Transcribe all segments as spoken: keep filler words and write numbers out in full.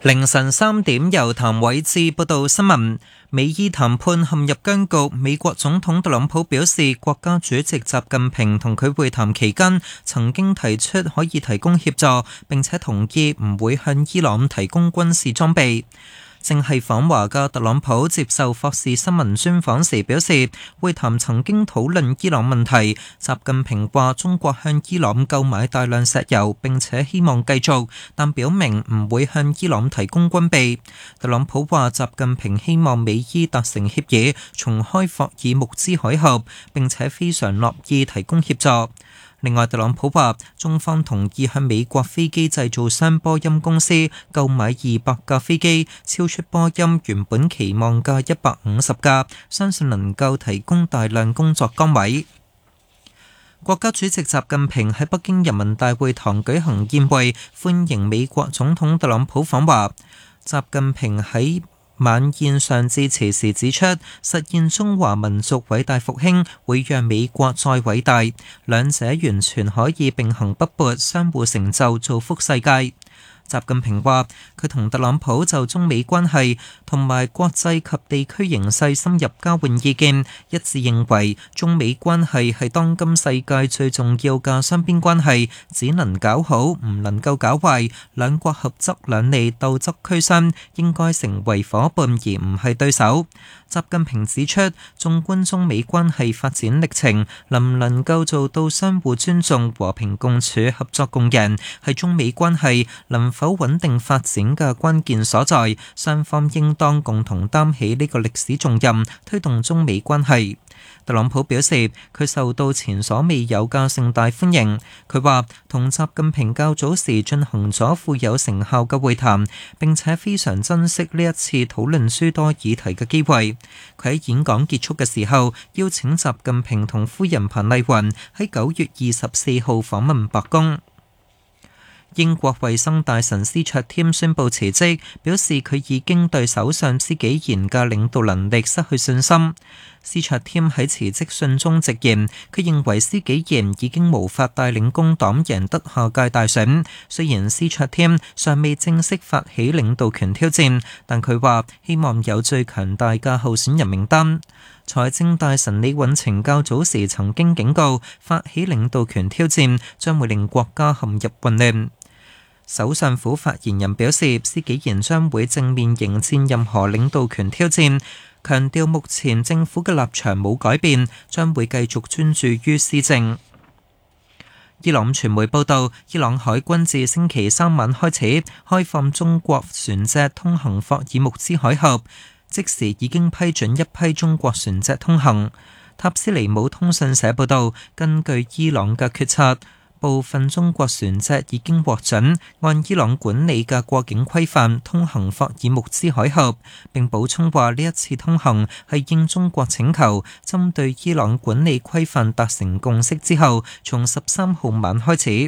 凌晨三點，由譚偉智報道新聞。美伊談判陷入僵局，美國總統特朗普表示，國家主席習近平同佢會談期間，曾經提出可以提供協助，並且同意唔會向伊朗提供軍事裝備。正係訪華嘅特朗普接受霍士新聞專訪時表示，會談曾經討論伊朗問題。習近平話中國向伊朗購買大量石油，並且希望繼續，但表明唔會向伊朗提供軍備。特朗普話習近平希望美伊達成協議，重開霍爾木茲海峽，並且非常樂意提供協助。另外，特朗普話中方同意向美國飛機製造商波音公司購買二百架飛機，超出波音原本期望嘅一百五十架，相信能夠提供大量工作崗位。國家主席習近平喺北京人民大會堂舉行宴會，歡迎美國總統特朗普訪華。習近平喺晚宴上致辭時指出，實現中華民族偉大復興會讓美國再偉大，兩者完全可以並行不悖，相互成就，造福世界。習近平話，佢同特朗普就中美關係同埋國際及地區形勢深入交換意見，一致認為中美關係係當今世界最重要嘅雙邊關係，只能搞好，唔能夠搞壞，兩國合則兩利，鬥則俱傷，應該成為夥伴而唔係對手。習近平指出，縱觀中美關係發展歷程，能唔能夠做到相互尊重、和平共處、合作共贏，係中美關係能否穩定發展嘅關鍵所在。雙方應當共同擔起呢個歷史重任，推動中美關係。特朗普表示，佢受到前所未有嘅盛大歡迎。佢話同習近平較早時進行咗富有成效嘅會談，並且非常珍惜呢一次討論諸多議題嘅機會。佢喺演講結束嘅時候，邀請習近平同夫人彭麗雲喺九月二十四號訪問白宮。英國衛生大臣斯卓添宣布辭職，表示佢已經對首相施紀賢嘅領導能力失去信心。斯卓添喺辭職信中直言，佢認為施紀賢已經無法帶領工黨贏得下屆大選。雖然斯卓添尚未正式發起領導權挑戰，但佢話希望有最強大嘅候選人名單。財政大臣李允晴較早時曾經警告，發起領導權挑戰將會令國家陷入混亂。首相府發言人表示，施紀賢將會正面迎戰任何領導權挑戰，強調目前政府嘅立場冇改變，將會繼續專注於施政。伊朗傳媒報道，伊朗海軍自星期三晚開始開放中國船隻通行霍爾木茲海峽，即時已經批准一批中國船隻通行。塔斯尼姆通訊社報道，根據伊朗嘅決策，部分中國船隻已經獲准按伊朗管理嘅過境規範通行霍爾木茲海峽，並補充話呢一次通行係應中國請求，針對伊朗管理規範達成共識之後，從十三號晚開始。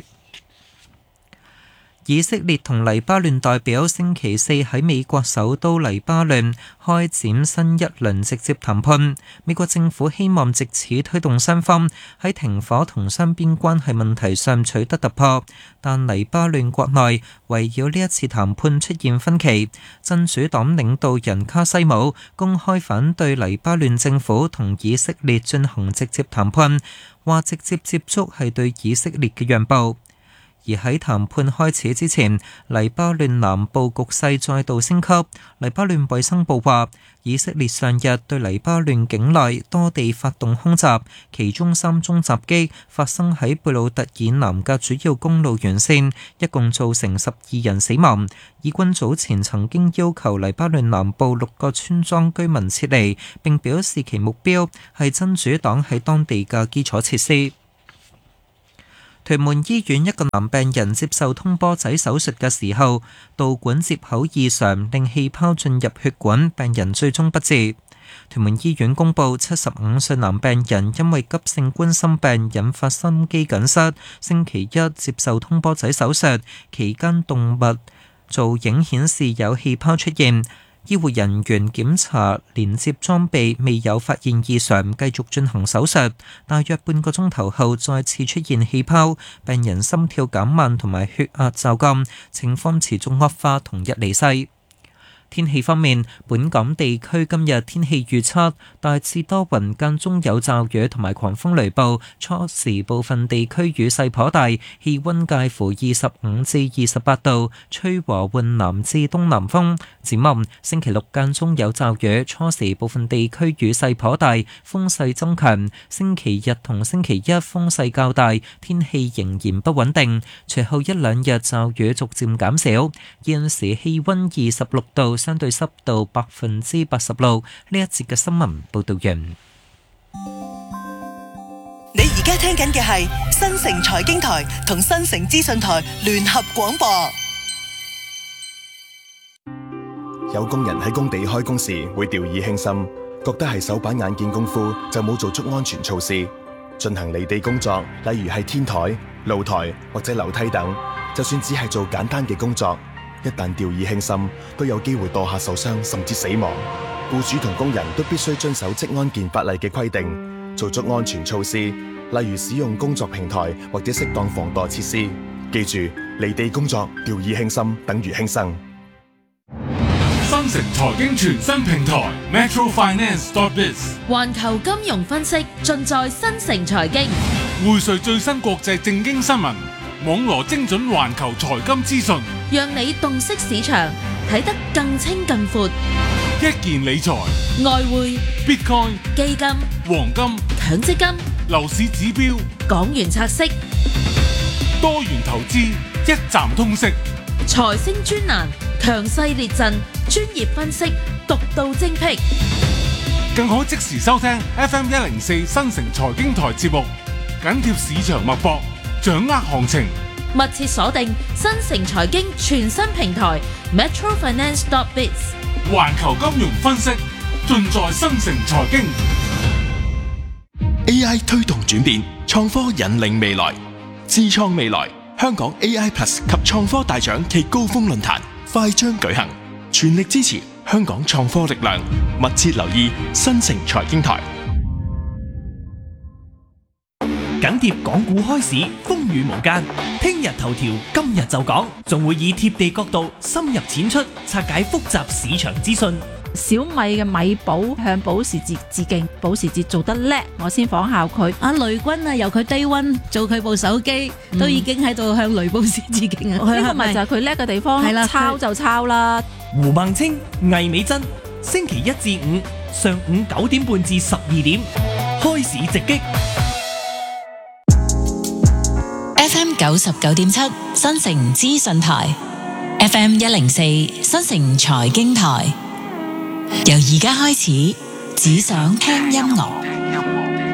以色列同黎巴嫩代表星期四喺美國首都黎巴嫩開展新一輪直接談判。美國政府希望藉此推動雙方喺停火同雙邊關係問題上取得突破，但黎巴嫩國內圍繞呢一次談判出現分歧。真主黨領導人卡西姆公開反對黎巴嫩政府同以色列進行直接談判，話直接接觸係對以色列嘅讓步。而喺談判開始之前，黎巴嫩南部局勢再度升級。黎巴嫩衛生部話，以色列上日對黎巴嫩境內多地發動空襲，其中三宗襲擊發生喺貝魯特以南嘅主要公路沿線，一共造成十二人死亡。以軍早前曾經要求黎巴嫩南部六個村莊居民撤離，並表示其目標係真主黨喺當地嘅基礎設施。屯門醫院一個男病人接受通波仔手術嘅時候，導管接口異常，令氣泡進入血管，病人最終不治。屯門醫院公佈，七十五歲男病人因為急性冠心病引發心肌梗塞，星期一接受通波仔手術，期間動脈造影顯示有氣泡出現。 醫護人員檢查連接裝備未有發現異常，繼續進行手術。大約半個鐘頭後再次出現氣泡，病人心跳減慢同埋血壓驟降，情況持續惡化，同日離世。天氣方面，本港地區今日天氣預測大致多雲，間中有驟雨同埋狂風雷暴，初時部分地區雨勢頗大，氣溫介乎二十五至二十八度，吹和緩南至東南風。展望星期六間中有驟雨，初時部分地區雨勢頗大，風勢增強。星期日同星期一風勢較大，天氣仍然不穩定。隨後一兩日驟雨逐漸減少。現時氣溫二十六度。相對濕度百分之八十六。呢一節嘅新聞報道完。 你而家聽緊嘅係新城財經台同新城資訊台聯合廣播。 有工人喺工地開工時會掉以輕心，覺得係手板眼見功夫，就冇做足安全措施。進行離地工作，例如係天台、露台或者樓梯等，就算只係做簡單嘅工作，一旦掉以輕心，都有機會墮下受傷，甚至死亡。僱主同工人都必須遵守職安健法例嘅規定，做足安全措施，例如使用工作平台或者適當防墮設施。記住，離地工作掉以輕心等於輕生。 新城財經全新平台 Metro Finance dot biz， 環球金融分析盡在新城財經， 匯萃最新國際政經新聞，網羅精準環球財金資訊， 讓你洞悉市場，睇得更清更闊。 一件理財、 外匯、 Bitcoin、 基金、 黃金、 強積金、 樓市指標、 港元拆息、 多元投資，一站通識。 財星專欄，強勢列陣，專業分析，獨到精闢。 更可即時收聽 F M 一零四新城財經台節目，緊貼市場脈搏，掌握行情。 密切鎖定新城財經全新平台 Metro Finance dot biz， 環球金融分析盡在新城財經。 A I 推動轉變，創科引領未來，智創未來。香港 A I Plus 及創科大獎暨高峰論壇快將舉行，全力支持香港創科力量，密切留意新城財經台。 緊貼港股開市，風雨無間。聽日頭條，今日就講，仲會以貼地角度深入淺出，拆解複雜市場資訊。 小米嘅米寶向保時捷致敬，保時捷做得叻，我先仿效佢。 阿雷軍啊，由佢 day one 做佢部手機，嗯、都已經喺度向雷保時致敬啊！ 呢個咪就係佢叻嘅地方，係啦，抄就抄啦。 胡孟青、魏美珍，星期一至五上午九點半至十二點，開市直擊。 F M 九十九點七新城資訊台 ，F M 一零四新城財經台。由而家開始，只想聽音樂。